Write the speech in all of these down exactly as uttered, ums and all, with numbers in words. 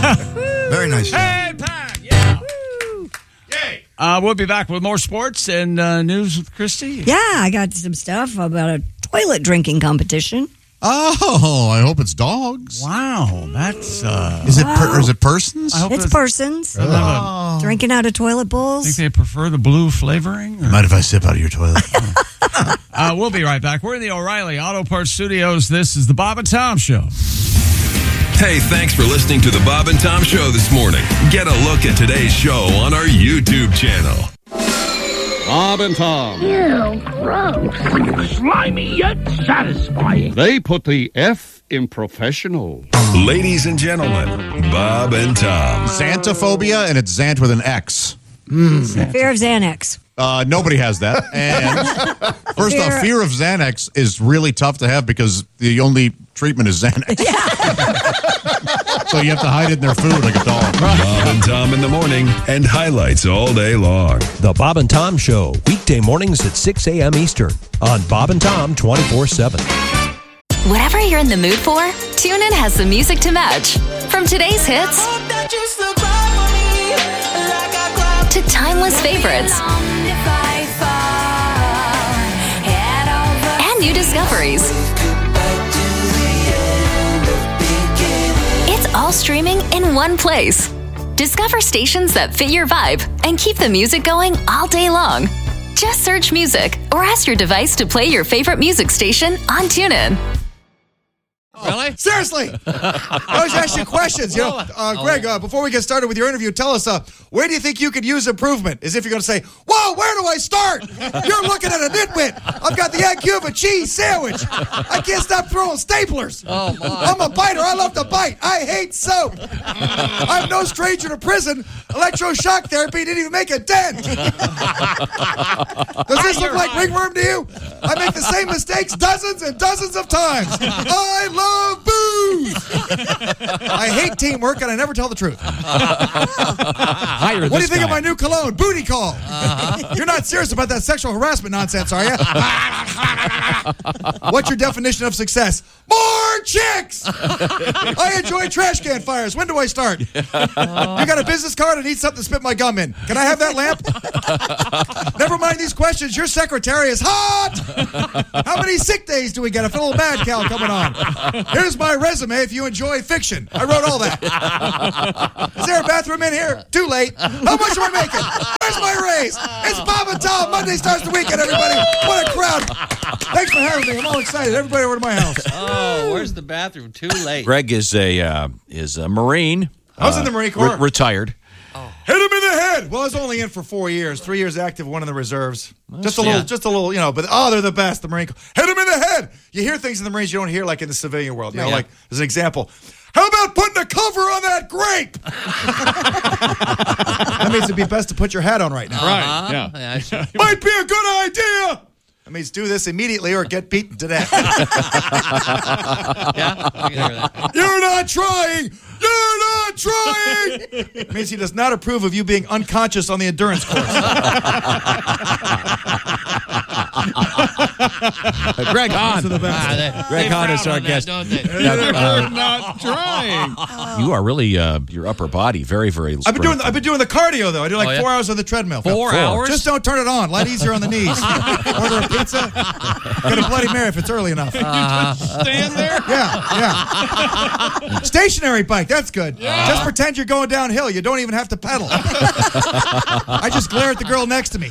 Very nice job. Hey, Pat. Yeah. Yay. Uh, we'll be back with more sports and uh, news with Christy. Yeah, I got some stuff about a toilet drinking competition. Oh, I hope it's dogs. Wow, that's... Uh, is it per, is it persons? I hope It's, it's persons. Oh. Drinking out of toilet bowls. I think they prefer the blue flavoring. Or? Mind if I sip out of your toilet? uh, we'll be right back. We're in the O'Reilly Auto Parts Studios. This is the Bob and Tom Show. Hey, thanks for listening to the Bob and Tom Show this morning. Get a look at today's show on our YouTube channel. Bob and Tom. Ew, gross. Slimy yet satisfying. They put the F in professional. Ladies and gentlemen, Bob and Tom. Xantophobia, and it's Xant with an X. Mm. Fear of Xanax. Uh, nobody has that. And first Fear- off, fear of Xanax is really tough to have because the only treatment is Xanax. So you have to hide it in their food like a dog. Bob and Tom in the morning and highlights all day long. The Bob and Tom Show, weekday mornings at six a.m. Eastern on Bob and Tom twenty-four seven. Whatever you're in the mood for, TuneIn has the music to match. From today's hits to timeless favorites and new discoveries. It's all streaming in one place. Discover stations that fit your vibe and keep the music going all day long. Just search music or ask your device to play your favorite music station on TuneIn. Really? Seriously. I always ask you questions. You know, uh, Greg, uh, before we get started with your interview, tell us, uh, where do you think you could use improvement? As if you're going to say, whoa, where do I start? You're looking at a nitwit. I've got the I Q of a cheese sandwich. I can't stop throwing staplers. Oh, my. I'm a biter. I love to bite. I hate soap. I'm no stranger to prison. Electroshock therapy didn't even make a dent. Does this look like ringworm to you? I make the same mistakes dozens and dozens of times. I love booze. I hate teamwork, and I never tell the truth. Hire What do you this think guy. of my new cologne, Booty Call? Uh-huh. You're not serious about that sexual harassment nonsense, are you? What's your definition of success? More chicks! I enjoy trash can fires. When do I start? You got a business card? I need something to spit my gum in. Can I have that lamp? Never mind these questions. Your secretary is hot! How many sick days do we get? A little mad cow coming on. Here's my resume if you enjoy fiction. I wrote all that. Is there a bathroom in here? Too late. How much am I making? Where's my raise? It's Bob and Tom. Monday starts the weekend, everybody. What a crowd. Thanks for having me. I'm all excited. Everybody over to my house. Oh, where's the bathroom? Too late. Greg is a uh, is a Marine. I was uh, in the Marine Corps. re- retired. Hit him in the head. Well, I was only in for four years. Three years active, one in the reserves. Just a little, yeah. just a little, you know. But oh, they're the best. The Marine Corps. Hit him in the head. You hear things in the Marines you don't hear like in the civilian world. You know, Yeah. like as an example. How about putting a cover on that grape? That means it'd be best to put your hat on right now. Uh-huh. Yeah. Yeah, sure. Might be a good idea. That means do this immediately or get beaten to death. Yeah, I can hear that. You're not trying. You're not trying. It means he does not approve of you being unconscious on the endurance course. Greg Hahn. Those are the best. Ah, they- Greg they Hahn frown is our on that, guest. don't they? Now, uh, Not trying. you are really uh, your upper body very very. I've been doing I've been doing the cardio though. I do like Oh, yeah? four hours on the treadmill. Four hours? Just don't turn it on. A lot easier on the knees. Order a pizza. Get a Bloody Mary if it's early enough. Stand there. Yeah, yeah. Stationary bike. That's good. Just pretend you're going downhill. You don't even have to pedal. I just glare at the girl next to me.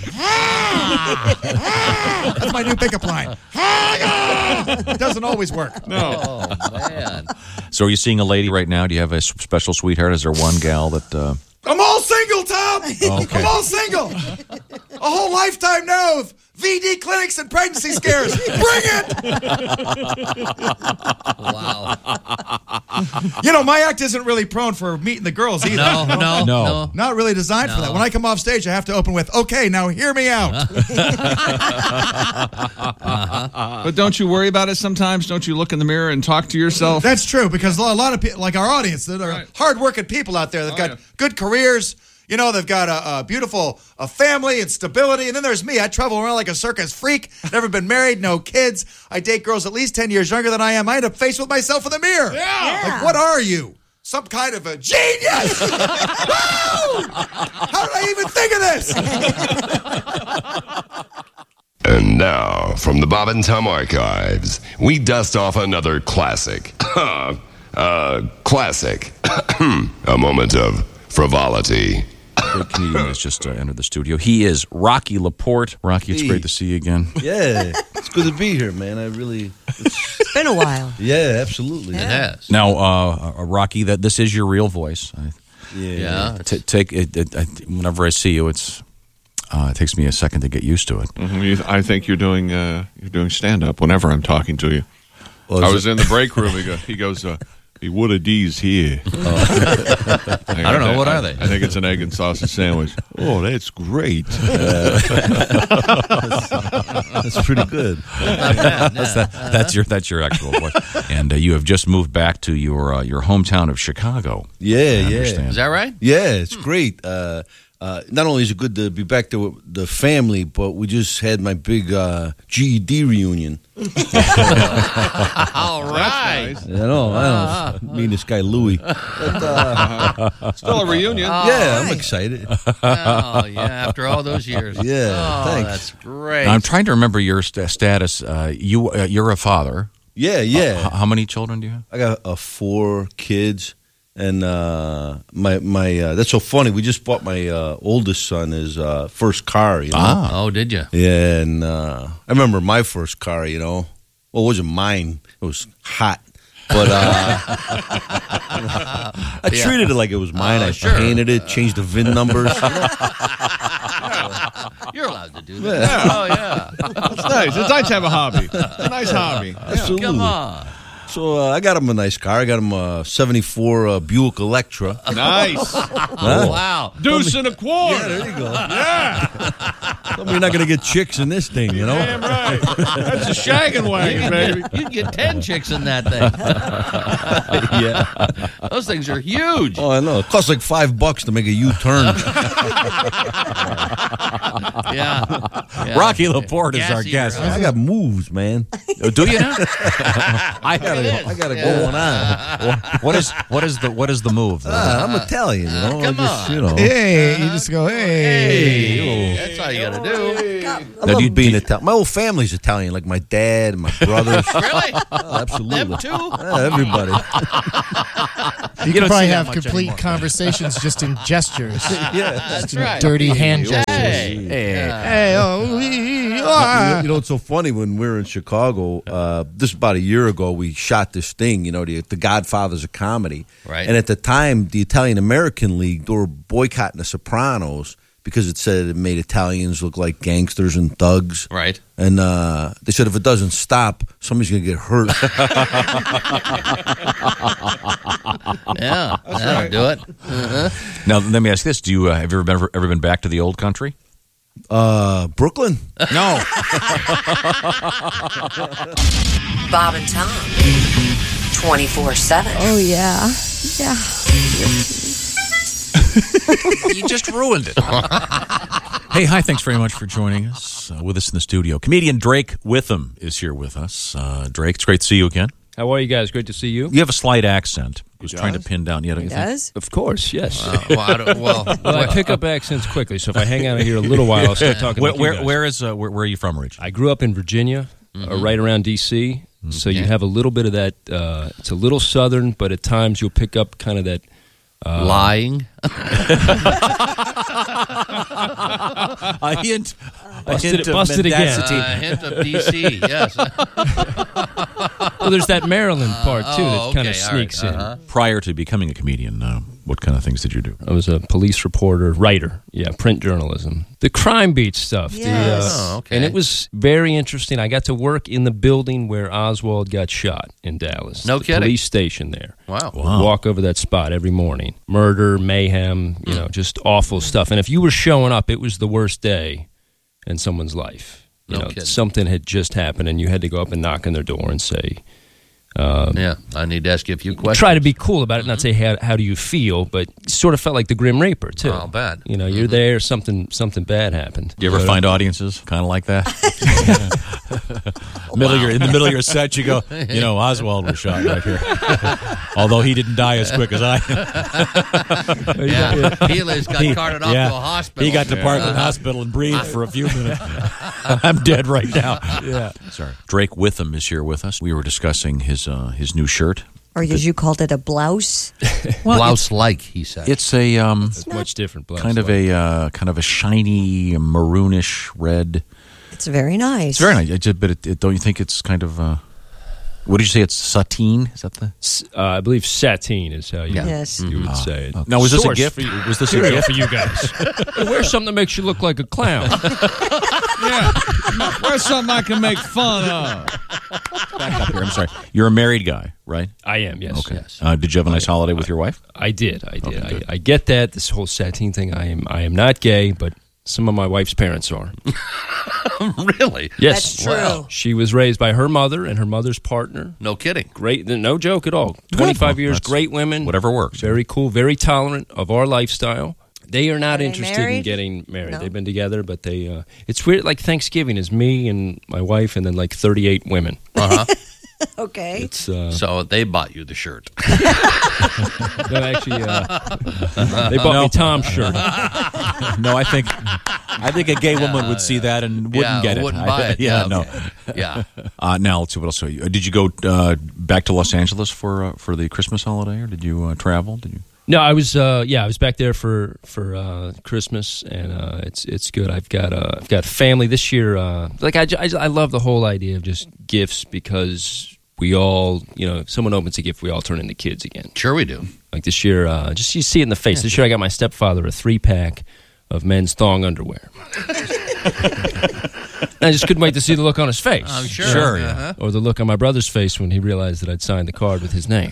That's my new pickup line. It doesn't always work. No. Oh, man. So are you seeing a lady right now? Do you have a s- special sweetheart? Is there one gal that? Uh, I'm all single, Tom. Okay. I'm all single. A whole lifetime now of V D clinics and pregnancy scares. Bring it. Wow. You know, my act isn't really prone for meeting the girls either. No, no, No. no. Not really designed for No. that. When I come off stage, I have to open with, okay, now hear me out. But don't you worry about it sometimes? Don't you look in the mirror and talk to yourself? That's true, because a lot of people, like our audience, that are Right. hard-working people out there. They've Oh, got yeah. good careers. You know, they've got a, a beautiful a family and stability. And then there's me. I travel around like a circus freak. Never been married, no kids. I date girls at least ten years younger than I am. I end up faced with myself in the mirror. Yeah. Like, what are you? some kind of a genius. Woo! How did I even think of this? And now, from the Bob and Tom archives, we dust off another classic. uh, classic. A moment of frivolity. Great comedian has just uh, entered the studio. He is Rocky Laporte. Rocky, it's Hey. great to see you again. Yeah, it's good to be here, man. I really. It's been a while. Yeah, absolutely. It has. Now, uh, uh, Rocky, that this is your real voice. I, Yeah. Yeah. T- take it, it, I, whenever I see you, it's uh, it takes me a second to get used to it. Mhm. You- I think you're doing uh, you're doing stand up whenever I'm talking to you. Well, I is was it- in the break room. He, go, he goes, uh, "He would have D's here." I don't know. What are they? I think it's an egg and sausage sandwich. Oh, that's great. That's pretty good. Not bad. That's, Yeah. that, that's your that's your actual voice. And uh, you have just moved back to your uh, your hometown of Chicago. Yeah, I yeah. understand. Is that right? Yeah, it's great. Uh, uh, not only is it good to be back to the family, but we just had my big uh, G E D reunion. All right. I know, I know. Me and this guy Louis. But, uh, Still a reunion. yeah, I'm excited. Oh, yeah. After all those years. Yeah, Oh, thanks. that's great. Now, I'm trying to remember your st- status. Uh, you uh, you're a father. Yeah, yeah. Uh, how many children do you have? I got uh, four kids, and uh, my my. Uh, that's so funny. We just bought my uh, oldest son his uh, first car. You know. Ah. Oh, did you? Yeah, and uh, I remember my first car. You know, well, it wasn't mine. It was hot, but uh, I Yeah. treated it like it was mine. Oh, I sure. painted it, changed the V I N numbers. You know? You're allowed to do that. Oh, yeah. It's nice. It's nice to have a hobby. It's a nice hobby. Absolutely. Come on. So uh, I got him a nice car. I got him a seventy-four uh, Buick Electra. Nice. Oh, wow. Deuce and a quarter. Yeah, there you go. Yeah. Tell me you're not going to get chicks in this thing, you know? Damn right. That's a shaggin' wagon, baby. You'd get ten chicks in that thing. Yeah. Those things are huge. Oh, I know. It costs like five bucks to make a U-turn. Yeah. Yeah. Rocky Laporte is Gas our eater, guest. huh? I got moves, man. Oh, do you now? I got it. I got it Yeah. going on. What is what is the what is the move? Uh, I'm Italian, you know. Come I just, on. You know. Hey, you just go, hey. Hey, that's all you got to do. I love being Italian. My whole family's Italian, like my dad and my brothers. Really? Oh, absolutely. Them too? Yeah, everybody. You, You can don't probably see that have much complete anymore. conversations just in gestures. Yeah. That's right. Dirty hand gestures. Hey. Hey. Yeah. Hey, oh, we You know, are. you know, it's so funny when we were in Chicago. Uh, this about a year ago, we shot this thing. You know, the, the Godfathers of comedy. Right. And at the time, the Italian American League, they were boycotting The Sopranos because it said it made Italians look like gangsters and thugs. Right. And uh, they said if it doesn't stop, somebody's going to get hurt. Yeah. That'll do it. Uh-huh. Now, let me ask this: Do you uh, have you ever been, ever been back to the old country? Uh, Brooklyn? No. Bob and Tom. twenty-four seven. Oh, yeah. Yeah. You just ruined it. Hey, hi, thanks very much for joining us. Uh, with us in the studio, comedian Drake Witham is here with us. Uh, Drake, it's great to see you again. How are you guys? Great to see you. You have a slight accent. I was He trying to does? pin down. Yeah, don't He you think? does? Of course, yes. Uh, well, I don't- well, Well, I pick up accents quickly, so if I hang out here a little while, I'll start talking Where, like you where, guys. where is uh, where, where are you from, Rich? I grew up in Virginia, uh, right around D C, so you Yeah. have a little bit of that. Uh, it's a little southern, but at times you'll pick up kind of that. Uh, lying. A hint. A Busted hint it- of busted again. mendacity. Uh, hint of D C, yes. Well, there's that Maryland part too that Oh, kind okay, of all sneaks right, in. uh-huh. Prior to becoming a comedian, uh, what kind of things did you do? I was a police reporter, writer, yeah, print journalism, the crime beat stuff. Yes. The, uh, Oh, okay. And it was very interesting. I got to work in the building where Oswald got shot in Dallas. No the kidding. Police station there. Wow. Wow. Walk over that spot every morning. Murder, mayhem, you know, just awful stuff. And if you were showing up, it was the worst day in someone's life. You No know, kidding. something had just happened, and you had to go up and knock on their door and say, Um, Yeah, I need to ask you a few questions. Try to be cool about it, not say how how do you feel, but sort of felt like the Grim Reaper too. Oh, bad. You know, you're there, something something bad happened. Do you ever But, uh, find audiences kind of like that? middle of your, in the middle of your set, you go, you know, Oswald was shot right here. Although he didn't die as quick as I. Yeah, Healy's got carted off yeah. to a hospital. He got to Parkland Uh-huh. Hospital and breathed for a few minutes. I'm dead right now. Yeah. Sorry. Drake Witham is here with us. We were discussing his uh, his new shirt. Or as you called it, a blouse. Blouse-like, he said. It's a um, It's much different. Blouse kind of a uh, kind of a shiny maroonish red. It's very nice. It's very nice. It just, but it, it, don't you think it's kind of? Uh, what did you say? It's sateen. Is that the? Uh, I believe sateen is how you, Yeah. Yes. you would Ah, say it. okay. Now, was this a Source gift? For you, Was this a material gift? for you guys? Wear something that makes you look like a clown. Yeah. Where's something I can make fun of? Back up here. I'm sorry. You're a married guy, right? I am, yes. Okay. Yes. Uh, did you have a nice holiday with your wife? I did. I did. Okay, I, I get that. This whole sateen thing. I am. I am not gay, but some of my wife's parents are. Really? Yes. That's true. Wow. She was raised by her mother and her mother's partner. No kidding. Great. No joke at all. Twenty-five years. That's Great women. Whatever works. Very cool. Very tolerant of our lifestyle. They are not Are they interested in married? getting married. No. They've been together, but they. Uh, it's weird. Like Thanksgiving is me and my wife, and then like thirty-eight women. Uh-huh. Okay. It's uh, So they bought you the shirt. no, actually, uh, they bought No. me Tom's shirt. No, I think I think a gay woman would see that and wouldn't Yeah, get it. wouldn't I- buy it. Yeah, Yeah, no. okay. Yeah. Uh, now let's see what else. Uh, Did you go uh, back to Los Angeles for uh, for the Christmas holiday, or did you uh, travel? Did you? No, I was. Uh, yeah, I was back there for for uh, Christmas, and uh, it's it's good. I've got uh, I've got family this year. Uh, like I, I, I love the whole idea of just gifts because we all, you know, if someone opens a gift, we all turn into kids again. Sure we do. Like this year, uh, just you see it in the face. This year, I got my stepfather a three pack of men's thong underwear. And I just couldn't wait to see the look on his face. I'm sure. Sure, yeah. Uh-huh. Or the look on my brother's face when he realized that I'd signed the card with his name.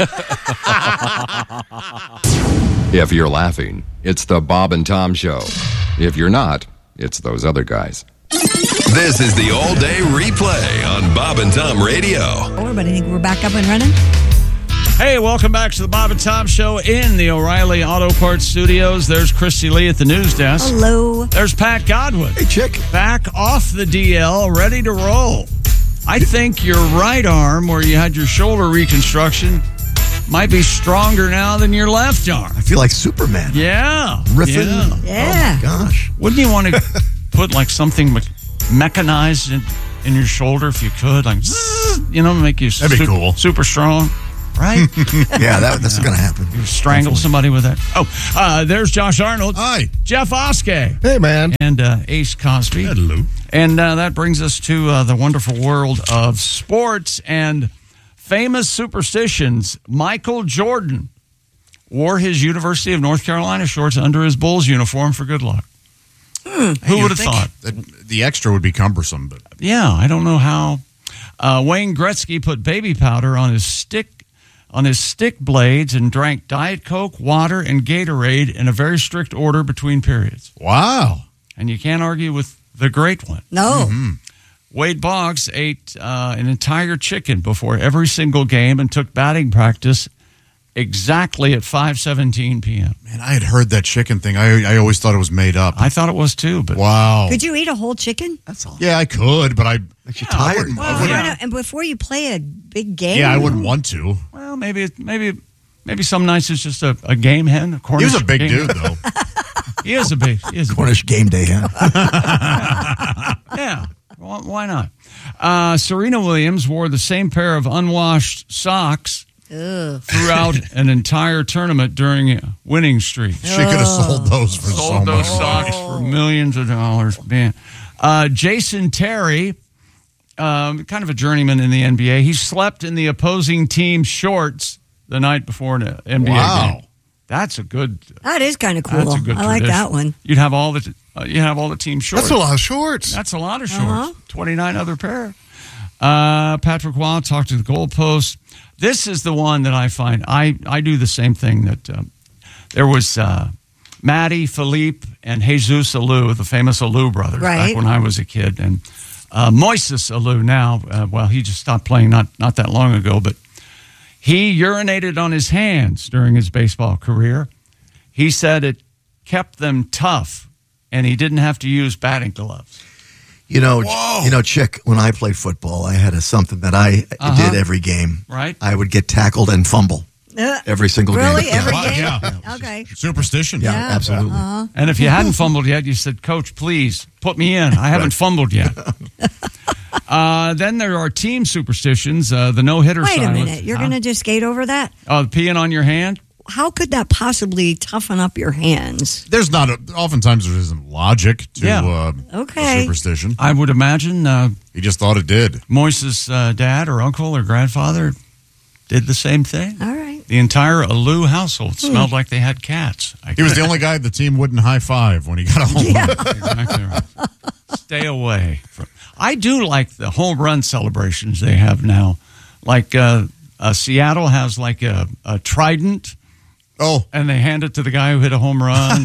If you're laughing, it's the Bob and Tom Show. If you're not, it's those other guys. This is the All Day Replay on Bob and Tom Radio. Or, but I think we're back up and running. Hey, welcome back to the Bob and Tom Show in the O'Reilly Auto Parts Studios. There's Christy Lee at the news desk. Hello. There's Pat Godwin. Hey, chick. Back off the D L, ready to roll. I think your right arm, where you had your shoulder reconstruction, might be stronger now than your left arm. I feel like Superman. Yeah. Riffing. Yeah. Yeah. Gosh. Wouldn't you want to put like something me- mechanized in, in your shoulder if you could? Like, zzz, you know, make you That'd be su- cool. super strong. Right? Yeah, that, that's going to happen. You strangle somebody with that. Oh, uh, there's Josh Arnold. Hi. Jeff Oskey. Hey, man. And uh, Ace Cosby. Hello. And uh, that brings us to uh, the wonderful world of sports and famous superstitions. Michael Jordan wore his University of North Carolina shorts under his Bulls uniform for good luck. Hmm. Who would have thought? That the extra would be cumbersome, but Yeah, I don't know how. Uh, Wayne Gretzky put baby powder on his stick on his stick blades and drank Diet Coke, water, and Gatorade in a very strict order between periods. wow. And you can't argue with the great one. No. Mm-hmm. Wade Boggs ate uh, an entire chicken before every single game and took batting practice exactly at five seventeen p.m. Man, I had heard that chicken thing. I I always thought it was made up. I thought it was too, but wow. Could you eat a whole chicken? That's all. Yeah, I could, but I Makes you Yeah, I tired. wouldn't- Well, wouldn't- why not? And before you play a big game. yeah, I wouldn't want to. well, maybe maybe maybe some nights it's just a, a game hen. A He Cornish was a big game dude, hen. though. He is a big. He is a big. Cornish game day, huh? Yeah, why why not? Uh, Serena Williams wore the same pair of unwashed socks Ugh. throughout an entire tournament during a winning streak. She could have sold those for so Sold those much. socks for millions of dollars. Man, uh, Jason Terry, um, kind of a journeyman in the N B A, he slept in the opposing team's shorts the night before an N B A Wow. game. That's a good. That is kind of cool. That's a good I like tradition. that one. You'd have all the uh, you have all the team shorts. That's a lot of shorts. That's a lot of shorts. Uh-huh. twenty-nine other pair. Uh, Patrick Waugh talked to the goalpost. This is the one that I find. I, I do the same thing that um, there was uh, Matty, Philippe, and Jesus Alou, the famous Alou brothers, Right. back when I was a kid. And uh, Moises Alou now, uh, well, he just stopped playing not, not that long ago, but he urinated on his hands during his baseball career. He said it kept them tough, and he didn't have to use batting gloves. You know, you know, Chick, when I played football, I had a, something that I Uh-huh. did every game. Right. I would get tackled and fumble Uh, every single really? game. Every Yeah. game? Yeah. Okay. Superstition. Yeah, absolutely. Uh-huh. And if you hadn't fumbled yet, you said, Coach, please put me in. I haven't fumbled yet. uh, then there are team superstitions. Uh, the no-hitter Wait a silence. minute. You're Huh? going to just skate over that? Oh, peeing on your hand? How could that possibly toughen up your hands? There's not, a, oftentimes there isn't logic to Yeah. uh, Okay. a superstition. I would imagine uh, He just thought it did. Moise's uh, dad or uncle or grandfather did the same thing. All right. The entire Alou household smelled like they had cats. I He was the only guy the team wouldn't high five when he got a home run. Exactly right. Stay away. From, I do like the home run celebrations they have now. Like uh, uh, Seattle has like a, a trident. Oh. And they hand it to the guy who hit a home run.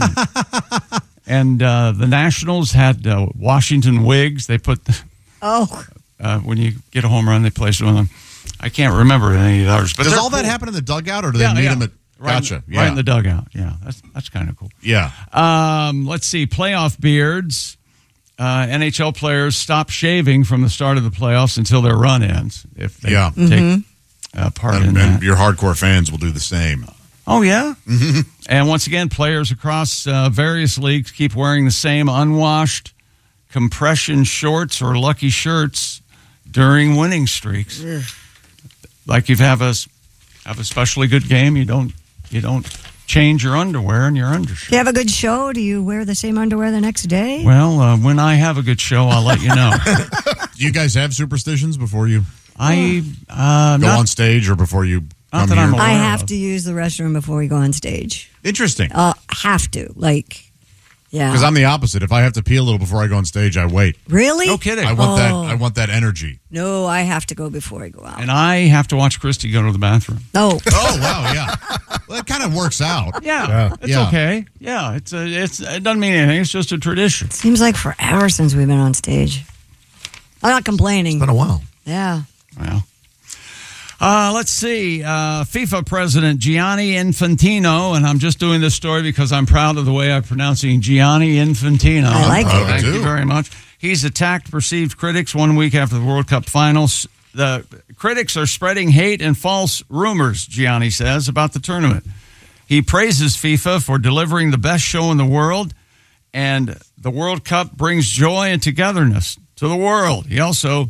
and uh, the Nationals had uh, Washington wigs. They put, the, Oh. uh, when you get a home run, they place it on them. I can't remember any of the others. But Does they're all that cool. happen in the dugout, or do they Yeah, meet yeah. him at? Right in Gotcha. the- yeah. Right in the dugout. Yeah, that's that's kind of cool. Yeah. Um, let's see. Playoff beards. Uh, N H L players stop shaving from the start of the playoffs until their run ends. If they Yeah. take uh, part and, in and that. your hardcore fans will do the same. Oh, yeah? Mm-hmm. And once again, players across uh, various leagues keep wearing the same unwashed compression shorts or lucky shirts during winning streaks. Ugh. Like you have a, have a especially good game, you don't you don't change your underwear in your undershirt. Do you have a good show? Do you wear the same underwear the next day? Well, uh, when I have a good show, I'll let you know. Do you guys have superstitions before you I uh, go not- on stage or before you Not come that here? I'm aware I of. have to use the restroom before we go on stage. Interesting. Uh, have to. Like, yeah. Because I'm the opposite. If I have to pee a little before I go on stage, I wait. Really? No kidding. I want that. Oh. I want that energy. No, I have to go before I go out. And I have to watch Christy go to the bathroom. No. Oh wow, yeah. Well, that kind of works out. Yeah, it's Yeah. okay. Yeah, it's a, it's it doesn't mean anything. It's just a tradition. Seems like forever since we've been on stage. I'm not complaining. It's been a while. Yeah. Well, uh, let's see. Uh, FIFA President Gianni Infantino, and I'm just doing this story because I'm proud of the way I'm pronouncing Gianni Infantino. I like it. Thank I you do. very much. He's attacked perceived critics one week after the World Cup finals. The critics are spreading hate and false rumors, Gianni says, about the tournament. He praises FIFA for delivering the best show in the world, and the World Cup brings joy and togetherness to the world. He also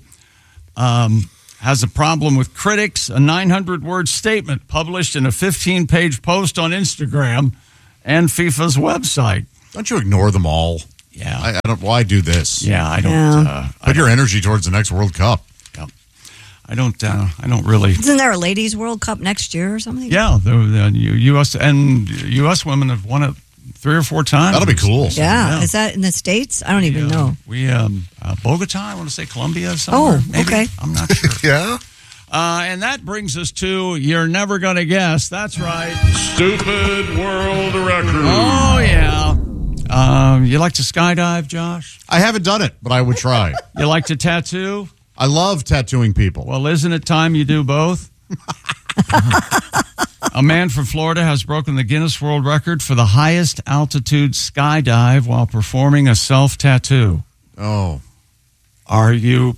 um, has a problem with critics. A nine hundred word statement published in a fifteen page post on Instagram and FIFA's website. Don't you ignore them all? Yeah. I, I don't. Why do this? Yeah, I don't. Yeah. Uh, I Put your energy towards the next World Cup. don't. I don't. Uh, I don't really. Isn't there a Ladies World Cup next year or something? Yeah, the, the U S and U S women have won it three or four times. That'll be cool. Yeah. Is that in the States? I don't even know. We um, uh, Bogota. I want to say Colombia. Somewhere, Oh, maybe. okay. I'm not sure. Yeah. Uh, and that brings us to You're Never Gonna Guess. That's right. Stupid world record. Oh yeah. Um, you like to skydive, Josh? I haven't done it, but I would try. You like to tattoo? I love tattooing people. Well, isn't it time you do both? A man from Florida has broken the Guinness World Record for the highest altitude skydive while performing a self tattoo. Oh. Are you?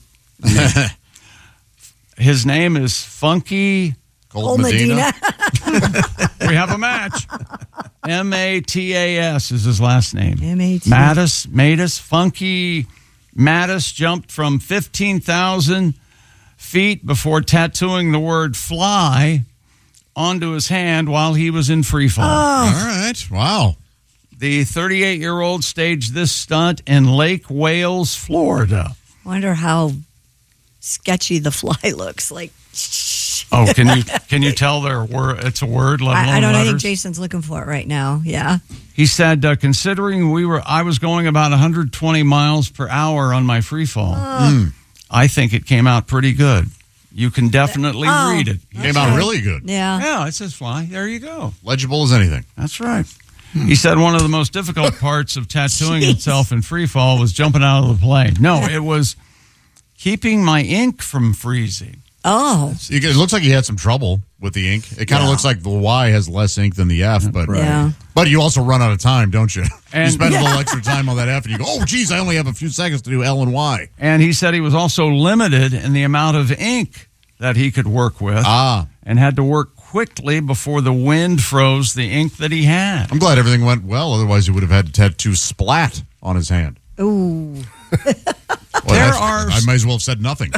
His name is Funky Cold Old Medina. We have a match. M A T A S is his last name. M A T. Mattis, Mattis, Funky Mattis jumped from fifteen thousand feet before tattooing the word fly onto his hand while he was in free fall. Oh. All right. Wow. The thirty-eight-year-old staged this stunt in Lake Wales, Florida. Wonder how sketchy the fly looks. Like, Oh, can you can you tell there word? It's a word. Let alone I, I don't know. I think letters? Jason's looking for it right now. Yeah. He said, uh, considering we were, I was going about one hundred twenty miles per hour on my free fall. Oh. I think it came out pretty good. You can definitely Oh, read it. Came out really good. Yeah. Yeah, it says fly. There you go. Legible as anything. That's right. He said one of the most difficult parts of tattooing himself in free fall was jumping out of the plane. No, it was keeping my ink from freezing. Oh. It looks like he had some trouble with the ink. It kind of Yeah. looks like the Y has less ink than the F, but Yeah. but you also run out of time, don't you? And- you spend a Yeah. little extra time on that F, and you go, oh, geez, I only have a few seconds to do L and Y. And he said he was also limited in the amount of ink that he could work with. Ah. And had to work quickly before the wind froze the ink that he had. I'm glad everything went well. Otherwise, he would have had to tattoo splat on his hand. Ooh. Well, There that's- are- I might as well have said nothing.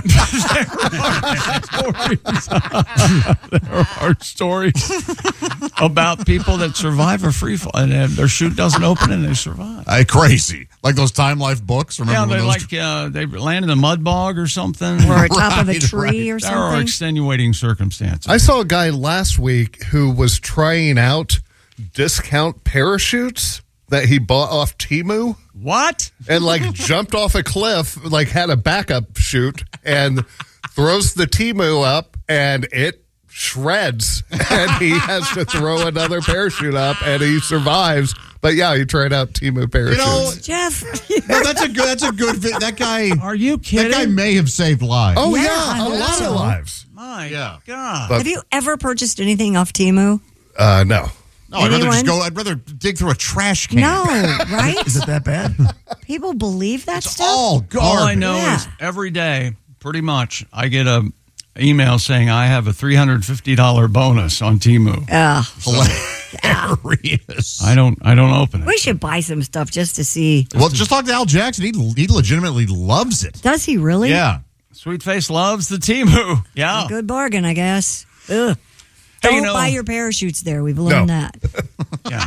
There are stories about people that survive a free fall and uh, their chute doesn't open and they survive. I crazy. Like those Time Life books. Remember Yeah, when they those like uh, they land in a mud bog or something, Or atop of a Right, tree right. or There are something. extenuating circumstances. I saw a guy last week who was trying out discount parachutes that he bought off Temu. What? And like jumped off a cliff, like had a backup chute and throws the Temu up and it shreds and he has to throw another parachute up and he survives. But yeah, he tried out Temu parachutes. You know, Jeff. no, that's a good. That's a good. Vi- that guy. Are you kidding? That guy may have saved lives. oh Yeah, yeah, I a hope lot so. of lives. My Yeah. God. But- Have you ever purchased anything off Temu? Uh, no. No, I'd rather just Anyone? go. I'd rather dig through a trash can. No, right? Is it that bad? People believe that It's stuff? all garbage. All I know Yeah. is every day, pretty much, I get a email saying I have a three hundred fifty dollars bonus on Temu. Ugh. Hilarious. I don't. I don't open it. We should buy some stuff just to see. Well, just talk to Al Jackson. He he legitimately loves it. Does he really? Yeah. Sweet Face loves the Temu. Yeah. Good bargain, I guess. Ugh. Hey, Don't you know- buy your parachutes there. We've learned No. that. Yeah.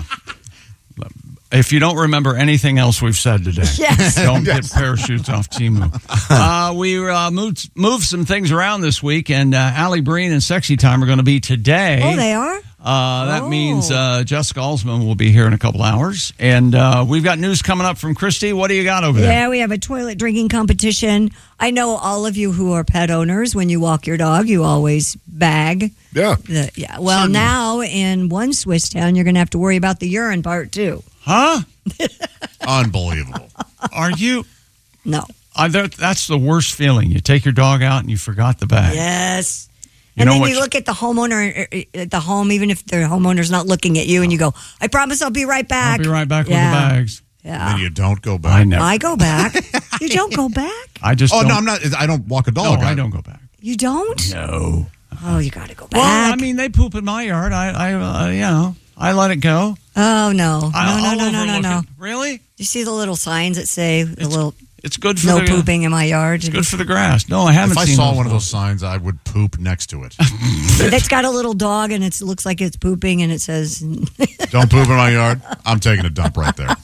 If you don't remember anything else we've said today, Yes. don't get parachutes off Temu. Uh, we uh, moved moved some things around this week, and uh, Allie Breen and Sexy Time are going to be today. Oh, they are? Uh, that Oh. means uh, Jessica Alsman will be here in a couple hours, and uh, we've got news coming up from Christy. What do you got over there? Yeah, we have a toilet drinking competition. I know all of you who are pet owners, when you walk your dog, you always bag. Yeah. The, yeah. Well, now in one Swiss town, you're going to have to worry about the urine part, too. Huh? Unbelievable. Are you? No. Uh, that, that's the worst feeling. You take your dog out and you forgot the bag. Yes. You and know then what you you- look at the homeowner uh, at the home, even if the homeowner's not looking at you, and you go, I promise I'll be right back. I'll be right back Yeah. with the bags. Yeah. And you don't go back. I never. I go back. You don't go back? I just. Oh don't, no, I'm not. I don't walk a dog. No, I don't go back. You don't? No. Oh, you got to go back. Well, I mean, they poop in my yard. I, I, uh, you know, I let it go. Oh, no. No, I'll- no, I'll no, no, no, overlook no. it. Really? You see the little signs that say the little It's good for no the, pooping in my yard? It's good for the grass. No, I haven't If I seen saw those one of ones. those signs, I would poop next to it. It's got a little dog and it looks like it's pooping and it says, Don't poop in my yard. I'm taking a dump right there.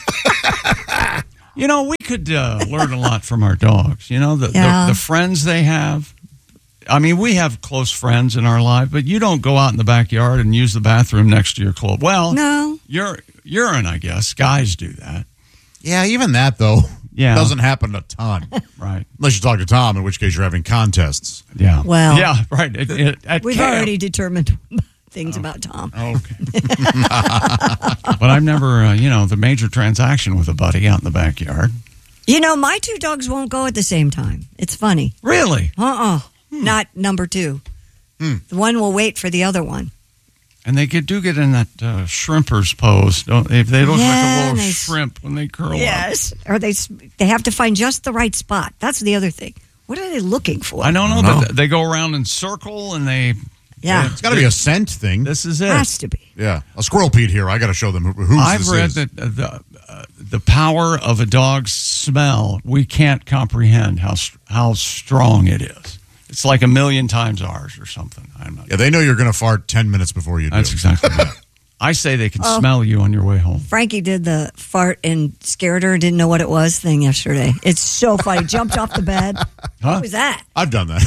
You know, we could uh, learn a lot from our dogs. You know, the, Yeah. the the friends they have. I mean, we have close friends in our life, but you don't go out in the backyard and use the bathroom next to your clothes. Well, no. Ur- urine, I guess. Guys do that. Yeah, even that though. Yeah. Doesn't happen a ton. Right. Unless you talk to Tom, in which case you're having contests. Yeah. Well. Yeah, right. It, it, at we've camp. already determined things about Tom. Okay. But I've never, uh, you know, the major transaction with a buddy out in the backyard. You know, my two dogs won't go at the same time. It's funny. Really? Uh-uh. Not number two. Hmm. The one will wait for the other one. And they get, do get in that uh, shrimper's pose, don't they? They look Yeah, like a little they s- shrimp when they curl up. Yes. Or they s- they have to find just the right spot. That's the other thing. What are they looking for? I don't know, but they go around in circle and they. Yeah. It's got to be a scent thing. This is it. Has to be. Yeah. A squirrel Pete here. I got to show them who, who's I've this read is. that uh, the uh, the power of a dog's smell, we can't comprehend how st- how strong it is. It's like a million times ours or something. I'm not. Yeah, they know you're going to fart ten minutes before you do. That's exactly right. I say they can Oh. smell you on your way home. Frankie did the fart and scared her, didn't know what it was thing yesterday. It's so funny. Jumped off the bed. Huh? What was that? I've done that.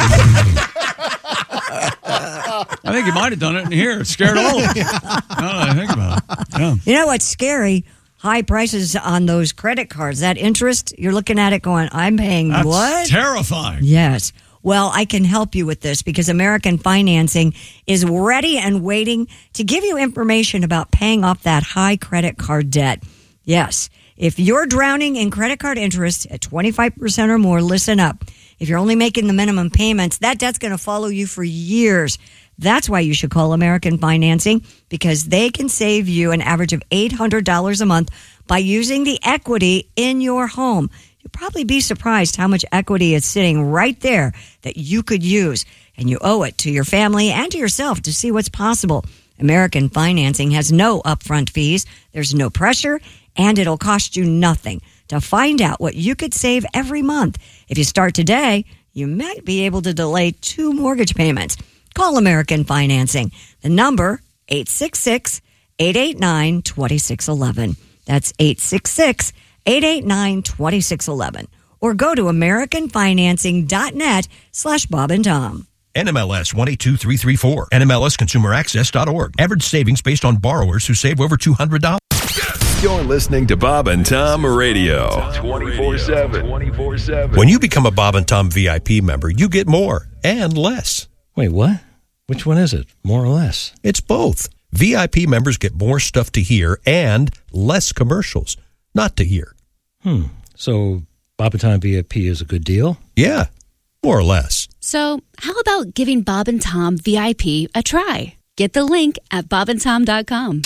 I think you might have done it in here. It scared all of them. Now that I think about it. Yeah. You know what's scary? High prices on those credit cards. That interest, you're looking at it going, I'm paying That's what? terrifying. Yes. Well, I can help you with this because American Financing is ready and waiting to give you information about paying off that high credit card debt. Yes. If you're drowning in credit card interest at twenty-five percent or more, listen up. If you're only making the minimum payments, that debt's going to follow you for years. That's why you should call American Financing, because they can save you an average of eight hundred dollars a month by using the equity in your home. You'll probably be surprised how much equity is sitting right there that you could use, and you owe it to your family and to yourself to see what's possible. American Financing has no upfront fees, there's no pressure, and it'll cost you nothing to find out what you could save every month. If you start today, you might be able to delay two mortgage payments. Call American Financing. The number, eight six six, eight eight nine, two six one one. That's eight six six, eight eight nine, two six one one. Or go to americanfinancing.net slash Bob and Tom. N M L S one eight two three three four. N M L S consumer access dot org. Average savings based on borrowers who save over two hundred dollars. You're listening to Bob and Tom Radio. twenty-four seven. twenty-four seven. When you become a Bob and Tom V I P member, you get more and less. Wait, what? Which one is it? More or less? It's both. V I P members get more stuff to hear and less commercials not to hear. Hmm. So Bob and Tom V I P is a good deal? Yeah, more or less. So how about giving Bob and Tom V I P a try? Get the link at bob and tom dot com.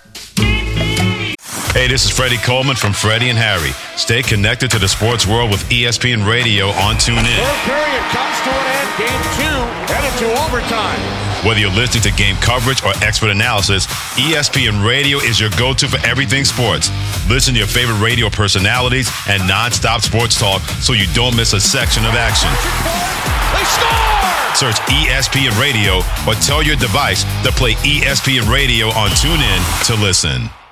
Hey, this is Freddie Coleman from Freddie and Harry. Stay connected to the sports world with E S P N Radio on TuneIn. Third period comes to an end. Game two headed to overtime. Whether you're listening to game coverage or expert analysis, E S P N Radio is your go-to for everything sports. Listen to your favorite radio personalities and nonstop sports talk so you don't miss a section of action. They score! Search E S P N Radio or tell your device to play E S P N Radio on TuneIn to listen.